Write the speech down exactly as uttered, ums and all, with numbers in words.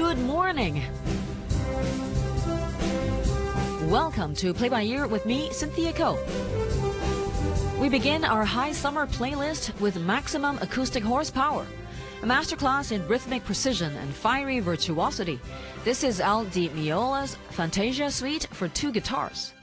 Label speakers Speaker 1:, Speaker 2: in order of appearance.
Speaker 1: Good morning. Welcome to Play by Ear with me, Cynthia Ko. We begin our high summer playlist with maximum acoustic horsepower, a masterclass in rhythmic precision and fiery virtuosity. This is Al Di Meola's Fantasia Suite for two guitars.